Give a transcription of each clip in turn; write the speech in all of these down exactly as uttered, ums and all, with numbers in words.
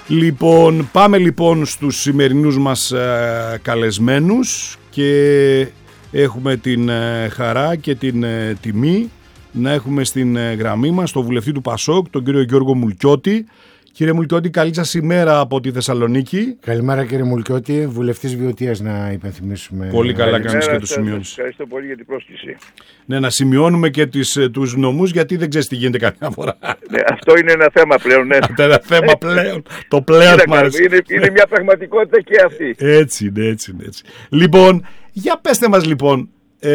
Λοιπόν, πάμε λοιπόν στους σημερινούς μας ε, καλεσμένους και έχουμε την ε, χαρά και την ε, τιμή να έχουμε στην ε, γραμμή μας τον βουλευτή του Πασόκ, τον κύριο Γιώργο Μουλκιώτη. Κύριε Μουλκιώτη, καλή σας ημέρα από τη Θεσσαλονίκη. Καλημέρα κύριε Μουλκιώτη, βουλευτής Βιωτίας να υπενθυμίσουμε. Πολύ καλά κάνεις και το σημειώνεις. Ευχαριστώ πολύ για την πρόσκληση. Ναι, να σημειώνουμε και τις, τους νομούς, γιατί δεν ξέρεις τι γίνεται καμιά φορά. Ναι, αυτό είναι ένα θέμα πλέον. Ναι. Αυτό είναι ένα θέμα πλέον. Το πλέον είναι, είναι, είναι μια πραγματικότητα και αυτή. Έτσι είναι, έτσι είναι. Έτσι. Λοιπόν, για πέστε μας λοιπόν,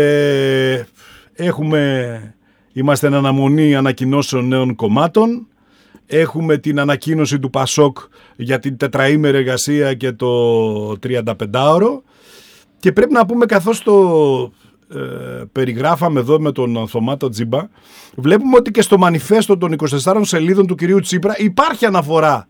ε, έχουμε, είμαστε εν αναμονή ανακοινώσεων νέων κομμάτων. Έχουμε την ανακοίνωση του Πασόκ για την τετραήμερη εργασία και το τριανταπεντάωρο και πρέπει να πούμε, καθώς το ε, περιγράφαμε εδώ με τον Θωμάτο Τζίμπα, βλέπουμε ότι και στο μανιφέστο των είκοσι τεσσάρων σελίδων του κυρίου Τσίπρα υπάρχει αναφορά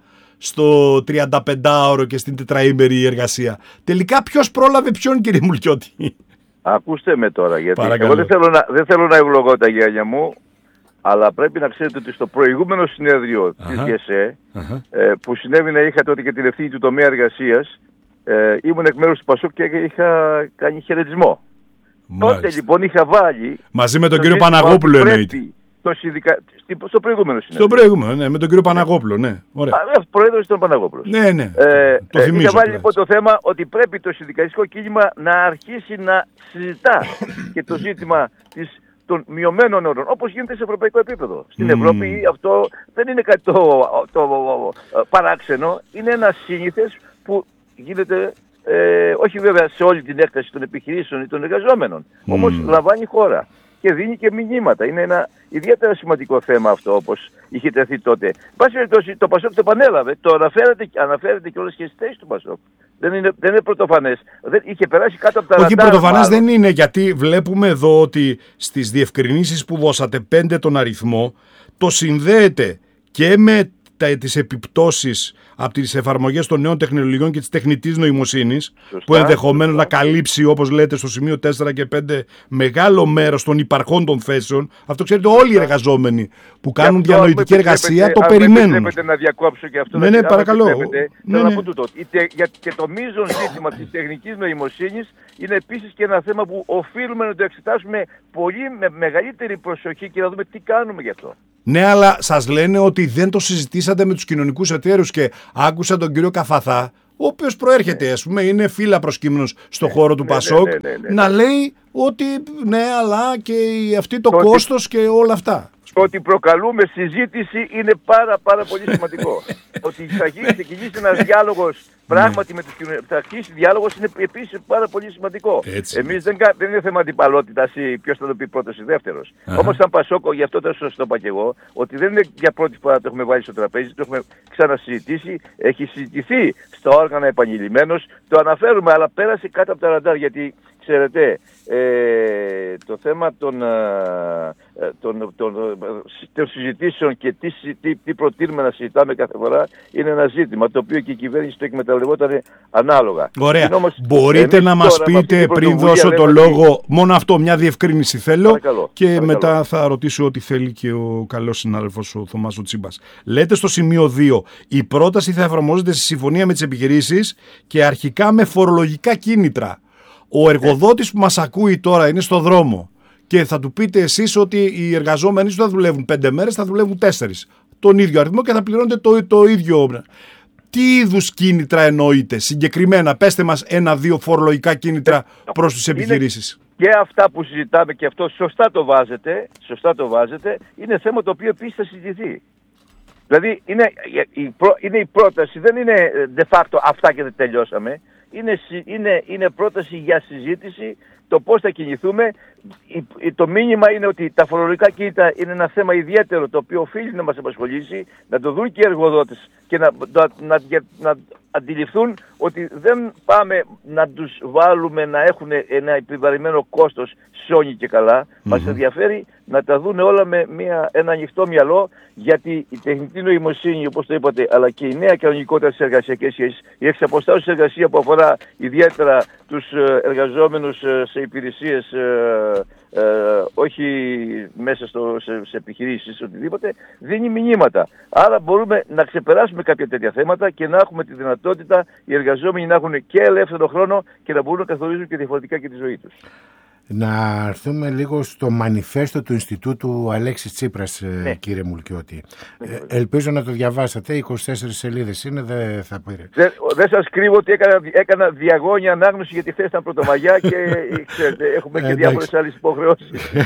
στο τριανταπεντάωρο και στην τετραήμερη εργασία. Τελικά ποιος πρόλαβε ποιον, κύριε Μουλκιώτη? Ακούστε με τώρα, γιατί εγώ δεν θέλω να, δεν θέλω να ευλογώ τα γένια μου, αλλά πρέπει να ξέρετε ότι στο προηγούμενο συνέδριο uh-huh. της ΓΕΣΕ, uh-huh. ε, που συνέβη να είχα τότε και την ευθύνη του τομέα εργασίας, ε, ήμουν εκ μέρους του Πασόκ και είχα κάνει χαιρετισμό. Μάλιστα. Τότε λοιπόν είχα βάλει... Μαζί με τον κύριο Παναγόπουλο εννοείται. Το συνδικα... Στο προηγούμενο συνέδριο. Στο προηγούμενο, ναι, με τον κύριο Παναγόπουλο, ναι. Ωραία. Α, πρόεδρος ήταν ο Παναγόπουλος. Ναι, ναι. Ε, το ε, θυμίζω. Είχα βάλει λοιπόν το θέμα ότι πρέπει το συνδικαλιστικό κίνημα να αρχίσει να συζητά και το ζήτημα της των μειωμένων όρων, όπως γίνεται σε ευρωπαϊκό επίπεδο. Στην mm. Ευρώπη αυτό δεν είναι κάτι το, το, το παράξενο, είναι ένα σύνηθες που γίνεται, ε, όχι βέβαια σε όλη την έκταση των επιχειρήσεων ή των εργαζόμενων, mm. όμως λαμβάνει χώρα και δίνει και μηνύματα. Είναι ένα ιδιαίτερα σημαντικό θέμα αυτό, όπως είχε τεθεί τότε. Πάση περιπτώσει, το Πασόκ το επανέλαβε, το αναφέρεται, αναφέρεται και όλες τις θέσεις του Πασόκ. Δεν είναι, δεν είναι πρωτοφανές. Δεν, είχε περάσει κάτω από τα ραντάρ. Όχι, πρωτοφανές δεν είναι, γιατί βλέπουμε εδώ ότι στις διευκρινήσεις που δώσατε, πέντε τον αριθμό, το συνδέεται και με τις επιπτώσεις από τις εφαρμογές των νέων τεχνολογιών και της τεχνητής νοημοσύνης, σωστά, που ενδεχομένως σωστά. να καλύψει, όπως λέτε στο σημείο τέσσερα και πέντε, μεγάλο μέρος των υπαρχών των θέσεων. Αυτό ξέρετε όλοι οι εργαζόμενοι που κάνουν αυτό, διανοητική εργασία το αν περιμένουν. Αν με να διακόψω και αυτό. Ναι, ναι, παρακαλώ. Ναι, θέλω να πω τούτο. Και το μείζον ζήτημα της τεχνικής νοημοσύνης είναι επίσης και ένα θέμα που οφείλουμε να το εξετάσουμε πολύ με μεγαλύτερη προσοχή και να δούμε τι κάνουμε γι' αυτό. Ναι, αλλά σας λένε ότι δεν το συζητήσατε με τους κοινωνικούς εταίρους και άκουσα τον κύριο Καφαθά, ο οποίος προέρχεται, ας πούμε, είναι φύλλα προσκύμενος στον ναι, χώρο του ναι, Πασόκ, ναι, ναι, ναι, ναι, να λέει ότι ναι, αλλά και αυτή το, το κόστος ότι... και όλα αυτά. Ότι προκαλούμε συζήτηση είναι πάρα πάρα πολύ σημαντικό. Ότι θα ξεκινήσει ένας διάλογος πράγματι με τους κοινωνικούς, θα αρχίσει διάλογος είναι επίσης πάρα πολύ σημαντικό. Έτσι. Εμείς δεν, δεν είναι θέμα αντιπαλότητας ή ποιος θα το πει πρώτος ή δεύτερος. Όμως σαν Πασόκο, γι' αυτό το σωστό είπα και εγώ, ότι δεν είναι για πρώτη φορά το έχουμε βάλει στο τραπέζι, το έχουμε ξανασυζητήσει, έχει συζητηθεί στα όργανα επανειλημμένος, το αναφέρουμε, αλλά πέρασε κάτω από τα ραντάρ, γιατί ξέρετε, ε, το θέμα των, ε, των, των, των συζητήσεων και τι, τι, τι προτείνουμε να συζητάμε κάθε φορά είναι ένα ζήτημα το οποίο και η κυβέρνηση το εκμεταλλευόταν ανάλογα. Ωραία. Όμως, μπορείτε να μας πείτε πριν δώσω το λόγο, ότι... μόνο αυτό, μια διευκρίνηση θέλω, παρακαλώ, και παρακαλώ. Μετά θα ρωτήσω ό,τι θέλει και ο καλός συνάδελφος ο Θωμάς ο Τσίμπας. Λέτε στο σημείο δύο, η πρόταση θα εφαρμόζεται στη συμφωνία με τις επιχειρήσεις και αρχικά με φορολογικά κίνητρα. Ο εργοδότης που μας ακούει τώρα είναι στο δρόμο και θα του πείτε εσείς ότι οι εργαζόμενοι σου θα δουλεύουν πέντε μέρες, θα δουλεύουν τέσσερις. Τον ίδιο αριθμό και θα πληρώνετε το, το ίδιο. Τι είδους κίνητρα εννοείτε συγκεκριμένα? Πέστε μας ένα-δύο φορολογικά κίνητρα προς τις επιχειρήσεις. Και αυτά που συζητάμε και αυτό σωστά το βάζετε, σωστά το βάζετε, είναι θέμα το οποίο επίσης θα συζητηθεί. Δηλαδή είναι η, είναι η πρόταση, δεν είναι de facto αυτά και δεν τελειώσαμε. Είναι, είναι, είναι πρόταση για συζήτηση το πώς θα κινηθούμε. Το μήνυμα είναι ότι τα φορολογικά κίνητρα είναι ένα θέμα ιδιαίτερο το οποίο οφείλει να μας απασχολήσει, να το δουν και οι εργοδότες και να, να, να, να αντιληφθούν ότι δεν πάμε να τους βάλουμε να έχουν ένα επιβαρημένο κόστος σώνει και καλά. Mm-hmm. Μας ενδιαφέρει να τα δουν όλα με μια, ένα ανοιχτό μυαλό, γιατί η τεχνητή νοημοσύνη, όπως το είπατε, αλλά και η νέα κανονικότητα της εργασιακής σχέσης, η εξαποστάσεως εργασία που αφορά αφορά ιδιαίτερα τους εργαζόμενους σε υπηρεσίες, ε, ε, όχι μέσα στο, σε, σε επιχειρήσεις, οτιδήποτε, δίνει μηνύματα. Άρα μπορούμε να ξεπεράσουμε κάποια τέτοια θέματα και να έχουμε τη δυνατότητα οι εργαζόμενοι να έχουν και ελεύθερο χρόνο και να μπορούν να καθορίζουν και διαφορετικά και τη ζωή τους. Να έρθουμε λίγο στο μανιφέστο του Ινστιτούτου Αλέξης Τσίπρας, ναι. Κύριε Μουλκιώτη. Ναι. Ε, ελπίζω να το διαβάσατε, είκοσι τέσσερις σελίδες είναι, δεν θα πήρε. Δεν δε σας κρύβω ότι έκανα, έκανα διαγώνια ανάγνωση γιατί χθες ήταν Πρωτομαγιά και ξέρετε, έχουμε και διάφορες άλλες υποχρεώσεις.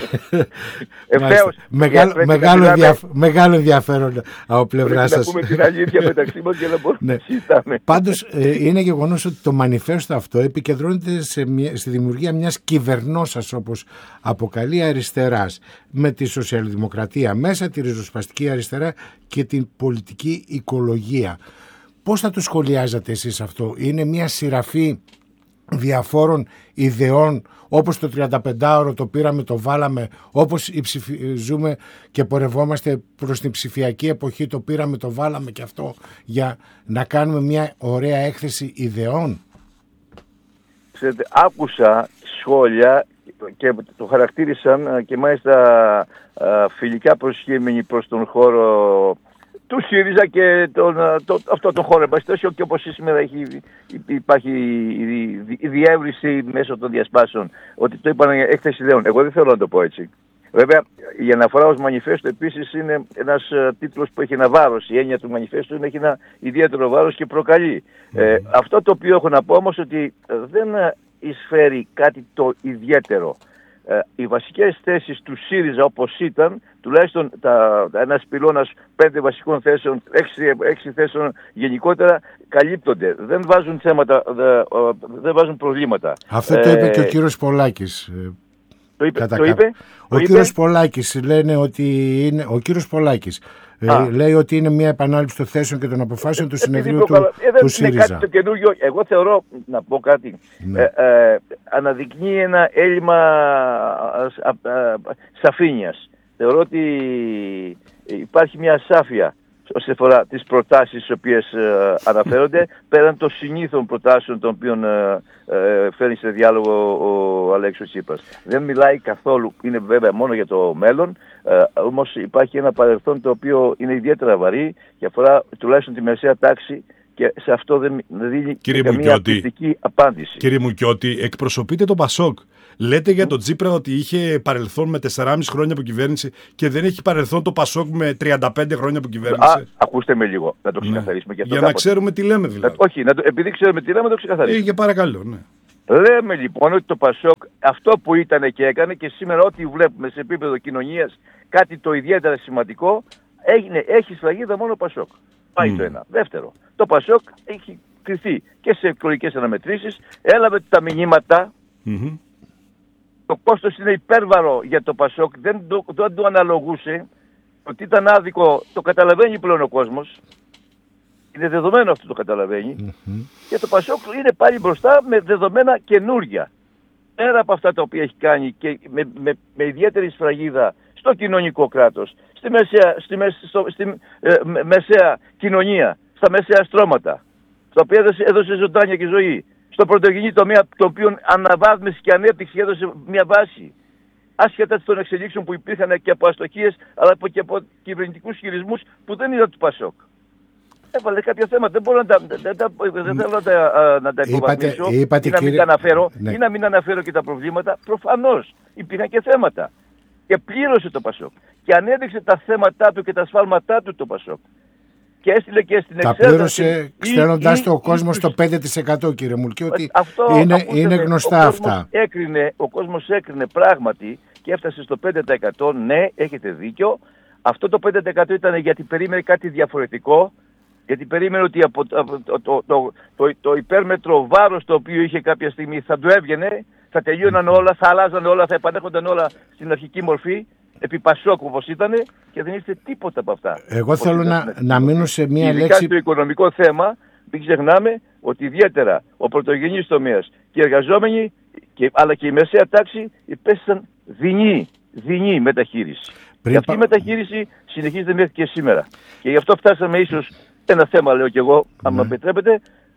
Ευθέως. Μεγάλο, μεγάλο, διαφ, μεγάλο ενδιαφέρον από πλευρά σας. Να πούμε την αλήθεια μεταξύ μας και να μπορούμε να συζητάμε. Πάντως ε, είναι γεγονός ότι το μανιφέστο αυτό επικεντρώνεται σε μια, στη δημιουργία μιας κυβερνώσας, όπως αποκαλεί, αριστεράς, με τη σοσιαλδημοκρατία μέσα, τη ριζοσπαστική αριστερά και την πολιτική οικολογία. Πώς θα το σχολιάζατε εσείς αυτό? Είναι μια σειραφή διαφόρων ιδεών, όπως το τριανταπεντάωρο το πήραμε, το βάλαμε, όπως ζούμε και πορευόμαστε προς την ψηφιακή εποχή, το πήραμε, το βάλαμε και αυτό για να κάνουμε μια ωραία έκθεση ιδεών? Ξέρετε, άκουσα σχόλια και το χαρακτήρισαν και μάλιστα φιλικά προσχήμενοι προς τον χώρο του ΣΥΡΙΖΑ και τον, το, αυτό τον χώρο εμπαστώσεων, και όπως σήμερα έχει, υπάρχει η διεύρυνση μέσω των διασπάσεων, ότι το είπαν έκθεση ιδεών. Εγώ δεν θέλω να το πω έτσι. Βέβαια, η αναφορά ως μανιφέστο επίσης είναι ένας τίτλος που έχει ένα βάρος. Η έννοια του μανιφέστου έχει ένα ιδιαίτερο βάρος και προκαλεί. Mm. Ε, αυτό το οποίο έχω να πω όμως ότι δεν εισφέρει κάτι το ιδιαίτερο. Ε, οι βασικές θέσεις του ΣΥΡΙΖΑ όπως ήταν, τουλάχιστον τα, τα ένας πυλώνας πέντε βασικών θέσεων, έξι, έξι θέσεων γενικότερα, καλύπτονται. Δεν βάζουν θέματα, δεν, δεν βάζουν προβλήματα. Αυτό το είπε ε, και ο κύριος Πολάκης. Το είπε, το είπε, ο κύριος Πολάκης λένε ότι είναι, ο κύριος Πολάκης ε, λέει ότι είναι μια επανάληψη των θέσεων και των αποφάσεων του συνεδρίου του, ε, του ΣΥΡΙΖΑ. Είναι κάτι το καινούργιο. Εγώ θεωρώ, να πω κάτι, ναι. ε, ε, αναδεικνύει ένα έλλειμμα σαφήνειας. Θεωρώ ότι υπάρχει μια ασάφεια όσον αφορά τις προτάσεις τις οποίες ε, αναφέρονται, πέραν των συνήθων προτάσεων των οποίων ε, ε, φέρνει σε διάλογο ο Αλέξης Τσίπρας. Δεν μιλάει καθόλου, είναι βέβαια μόνο για το μέλλον, ε, όμως υπάρχει ένα παρελθόν το οποίο είναι ιδιαίτερα βαρύ και αφορά τουλάχιστον τη μεσαία τάξη, και σε αυτό δεν δίνει κύριε καμία πιστική απάντηση. Κύριε Μουλκιώτη, εκπροσωπείτε το ΠΑΣΟΚ. Λέτε για τον Τσίπρα ότι είχε παρελθόν με τεσσεράμισι χρόνια από κυβέρνηση και δεν έχει παρελθόν το ΠΑΣΟΚ με τριάντα πέντε χρόνια από κυβέρνηση. Α, ακούστε με λίγο, να το ξεκαθαρίσουμε. Ναι. Και αυτό για κάποτε. Να ξέρουμε τι λέμε δηλαδή. Να, όχι, να το, επειδή ξέρουμε τι λέμε, να το ξεκαθαρίσουμε. Ε, για παρακαλώ, ναι. Λέμε λοιπόν ότι το ΠΑΣΟΚ αυτό που ήταν και έκανε, και σήμερα ό,τι βλέπουμε σε επίπεδο κοινωνίας, κάτι το ιδιαίτερα σημαντικό, έγινε, έχει σφραγίδα μόνο ΠΑΣΟΚ. Πάει mm. το ένα. Δεύτερο, το ΠΑΣΟΚ έχει κριθεί και σε εκλογικές αναμετρήσεις, έλαβε τα μηνύματα. Mm-hmm. Το κόστος είναι υπέρβαρο για το ΠΑΣΟΚ, δεν το, δεν το αναλογούσε, ότι ήταν άδικο, το καταλαβαίνει πλέον ο κόσμος. Είναι δεδομένο αυτό, το καταλαβαίνει. Mm-hmm. Και το ΠΑΣΟΚ είναι πάλι μπροστά με δεδομένα καινούργια. Πέρα από αυτά τα οποία έχει κάνει και με, με, με ιδιαίτερη σφραγίδα στο κοινωνικό κράτος, στη μεσαία, στη, στο, στη ε, με, μεσαία κοινωνία, στα μεσαία στρώματα, στα οποία έδωσε, έδωσε ζωντάνια και ζωή. Στο πρωτογενή τομέα, το οποίο αναβάθμιση και ανέπτυξη έδωσε μια βάση. Άσχετα των εξελίξεων που υπήρχαν και από αστοχίες, αλλά και από κυβερνητικούς χειρισμούς που δεν ήταν του ΠΑΣΟΚ. Έβαλε κάποια θέματα, δεν μπορώ να τα, δεν, τα, δεν θέλω να τα, να τα υποβαθμίσω ή να μην κύριε... τα αναφέρω, ναι. ή να μην αναφέρω και τα προβλήματα. Προφανώς υπήρχαν και θέματα. Και πλήρωσε το ΠΑΣΟΚ. Και ανέδειξε τα θέματα του και τα σφάλματά του το ΠΑΣΟΚ. Και έστειλε και στην εξέταση. Τα πλήρωσε στέλνοντας το κόσμο στο πέντε τοις εκατό, κύριε Μουλκιώτη. Αυτό είναι, είναι γνωστά ο αυτά. Έκρινε, ο κόσμος έκρινε πράγματι και έφτασε στο πέντε τοις εκατό. Ναι, έχετε δίκιο. Αυτό το πέντε τοις εκατό ήταν γιατί περίμενε κάτι διαφορετικό. Γιατί περίμενε ότι από το, το, το, το, το, το υπέρμετρο βάρος το οποίο είχε κάποια στιγμή θα του έβγαινε, θα τελείωναν όλα, θα αλλάζαν όλα, θα επανέρχονταν όλα στην αρχική μορφή, επί ΠΑΣΟΚ όπως ήταν, και δεν ήρθε τίποτα από αυτά. Εγώ θέλω να, να μείνω σε μία λέξη. Ειδικά στο οικονομικό θέμα, μην ξεχνάμε ότι ιδιαίτερα ο πρωτογενής τομέας και οι εργαζόμενοι, και, αλλά και η μεσαία τάξη, υπέστησαν δεινή, δεινή μεταχείριση. Πριν... Και αυτή η μεταχείριση συνεχίζεται μέχρι και σήμερα. Και γι' αυτό φτάσαμε ίσως, ένα θέμα λέω κι εγώ, αν ναι. με επιτρέπετε,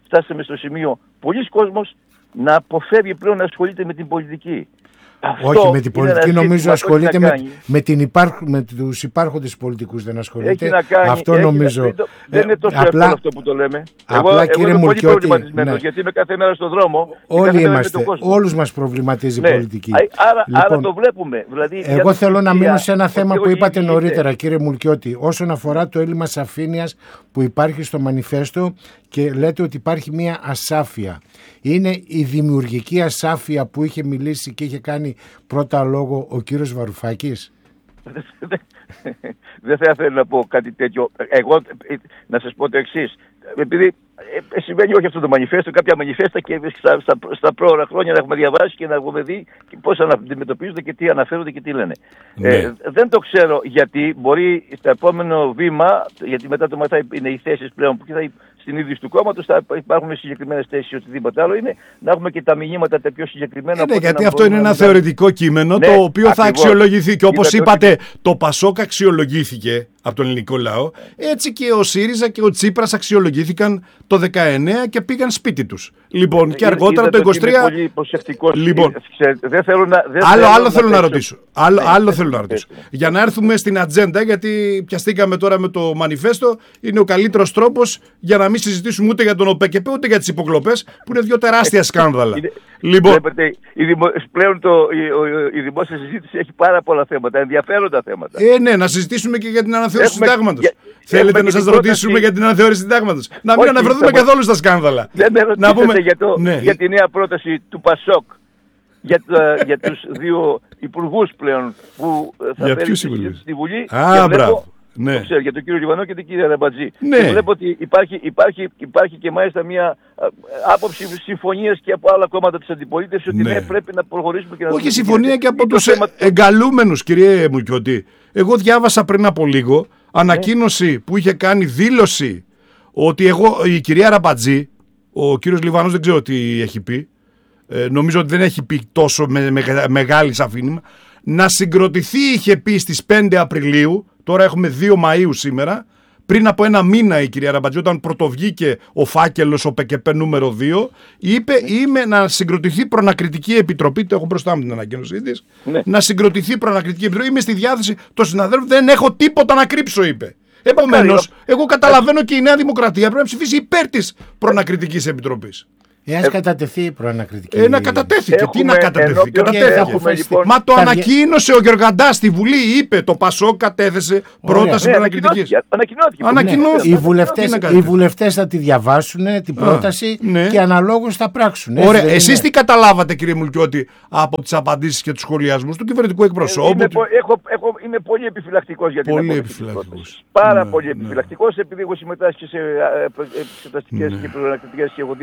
φτάσαμε στο σημείο πολλοί κόσμος να αποφεύγει πλέον να ασχολείται με την πολιτική. Αυτό όχι με την πολιτική, νομίζω ασχολείται με, με, την υπάρχ, με τους υπάρχοντες πολιτικούς, δεν ασχολείται. Κάνει, αυτό νομίζω. Να, δεν είναι τόσο απλά, εύκολο αυτό που το λέμε. Απλά, εγώ, κύριε εγώ είμαι Μουλκιώτη, πολύ προβληματισμένος, ναι. γιατί είμαι κάθε μέρα στον δρόμο. Όλοι είμαστε, όλους μας προβληματίζει ναι. η πολιτική. Άρα, λοιπόν, άρα το βλέπουμε. Δηλαδή, εγώ θέλω να μείνω σε ένα θέμα που είπατε είτε. νωρίτερα, κύριε Μουλκιώτη, όσον αφορά το έλλειμμα σαφήνειας που υπάρχει στο μανιφέστο και λέτε ότι υπάρχει μια ασάφεια. Είναι η δημιουργική ασάφεια που είχε μιλήσει και είχε κάνει πρώτα λόγο ο κύριος Βαρουφάκης. Δεν θα ήθελα να πω κάτι τέτοιο. Εγώ να σας πω το εξής. Επειδή ε, συμβαίνει όχι αυτό το μανιφέστο, κάποια μανιφέστα και στα, στα, στα πρόωρα χρόνια να έχουμε διαβάσει και να έχουμε δει πώς αντιμετωπίζονται και τι αναφέρονται και τι λένε. Ναι. Ε, δεν το ξέρω γιατί μπορεί στο επόμενο βήμα, γιατί μετά το μετά είναι οι θέσεις πλέον που θα, στην ίδρυση του κόμματος θα υπάρχουν συγκεκριμένες θέσεις ή οτιδήποτε άλλο, είναι να έχουμε και τα μηνύματα τα πιο συγκεκριμένα. Ναι, γιατί αυτό είναι ένα θεωρητικό κείμενο, ναι, το οποίο ακριβώς θα αξιολογηθεί. Και όπως είπατε, το... το Πασόκ αξιολογήθηκε από τον ελληνικό λαό, έτσι και ο ΣΥΡΙΖΑ και ο Τσίπρας αξιολογήθηκαν το δεκαεννέα και πήγαν σπίτι τους. Λοιπόν, και αργότερα το είκοσι τρία. Πολύ προσεκτικός. Λοιπόν, δεν θέλω να, δεν άλλο, θέλω άλλο να θέλω να, να ρωτήσω. Άλλο, άλλο θέλω να ρωτήσω. Για να έρθουμε στην ατζέντα, γιατί πιαστήκαμε τώρα με το μανιφέστο, είναι ο καλύτερος τρόπος για να μην συζητήσουμε ούτε για τον ΟΠΕΚΕΠΕ ούτε για τις υποκλοπές, που είναι δύο τεράστια σκάνδαλα. Λοιπόν, βλέπετε, η δημο... πλέον το, η, η δημόσια συζήτηση έχει πάρα πολλά θέματα, ενδιαφέροντα θέματα. Ε, ναι, να συζητήσουμε και για την αναθεώρηση του συντάγματος. Για... Θέλετε να σας ρωτήσουμε πρόταση... για την αναθεώρηση του συντάγματος? Να μην αναφερθούμε καθόλου στα σκάνδαλα. Δεν με ρωτήσετε πούμε... για, το... ναι. για τη νέα πρόταση του Πασόκ. Για, το, για τους δύο υπουργούς πλέον που θα φέρει στη Βουλή. Α, μπράβο. Ναι. Το ξέρω, για τον κύριο Λιβανό και την κυρία Ραμπατζή. Ναι. Και βλέπω ότι υπάρχει, υπάρχει, υπάρχει και μάλιστα μια άποψη συμφωνίας και από άλλα κόμματα της αντιπολίτευσης ότι ναι, ναι πρέπει να προχωρήσουμε και να όχι συμφωνία και από τους θέμα... εγκαλούμενους, κύριε Μουλκιώτη. Εγώ διάβασα πριν από λίγο ανακοίνωση ναι. που είχε κάνει δήλωση ότι εγώ, η κυρία Ραμπατζή, ο κύριος Λιβανός δεν ξέρω τι έχει πει, ε, νομίζω ότι δεν έχει πει τόσο με, με, μεγάλη σαφήνεια, να συγκροτηθεί είχε πει στις πέντε Απριλίου. Τώρα έχουμε δύο Μαΐου σήμερα. Πριν από ένα μήνα η κυρία Ραμπατζή, όταν πρωτοβγήκε ο φάκελος, ο ΠΚΠ νούμερο δύο, είπε είμαι να συγκροτηθεί προνακριτική επιτροπή. Το έχω μπροστά μου την ανακοίνωσή της. Ναι. Να συγκροτηθεί προνακριτική επιτροπή. Είμαι στη διάθεση των συναδέλφων. Δεν έχω τίποτα να κρύψω, είπε. Επομένως, εγώ καταλαβαίνω και η Νέα Δημοκρατία πρέπει να ψηφίσει υπέρ της προνακριτικής επιτροπής. Εάν ε, κατατεθεί η προανακριτική. Ε, να κατατέθηκε. Έχουμε, Τι να κατατεθεί. Κατατέθηκε. Λοιπόν, μα το ανακοίνωσε ο Γεωργαντάς στη Βουλή. Είπε το Πασόκ κατέθεσε πρόταση ναι, προανακριτικής. Ανακοινώθηκε. Ανακοινώθηκε. Οι βουλευτές, οι βουλευτές θα τη διαβάσουν την πρόταση Α, ναι. και αναλόγως θα πράξουν. Ωραία. Εσείς τι καταλάβατε, κύριε Μουλκιώτη, από τις απαντήσεις και τους σχολιασμούς του κυβερνητικού εκπροσώπου? Είμαι, έχω, έχω, είμαι πολύ επιφυλακτικός για την πολύ επιφυλακτικός. Πάρα πολύ επιφυλακτικός, επειδή έχω συμμετάσχει σε εξεταστικές και προανακριτικές και